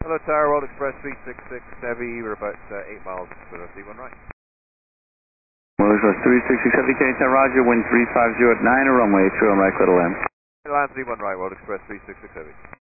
Hello Tower, World Express 366 Heavy, we're about 8 miles to Z1 right. World Express 366 Heavy, K10 Roger, wind 350 at 9, runway 2 on right, clear to land. Land Z1 right, World Express 366 Heavy.